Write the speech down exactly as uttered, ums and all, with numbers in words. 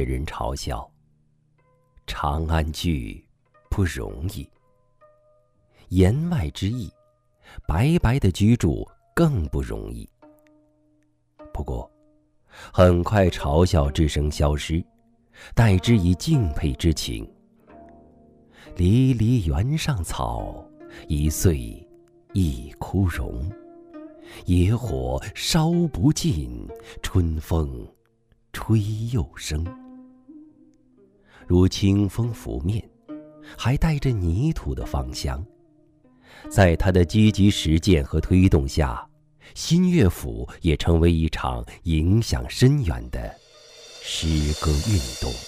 人嘲笑：长安居不容易。言外之意，白白的居住更不容易。不过，很快嘲笑之声消失，代之以敬佩之情。离离原上草，一岁一枯荣。野火烧不尽，春风吹又生。如清风拂面，还带着泥土的芳香。在他的积极实践和推动下，新乐府也成为一场影响深远的诗歌运动。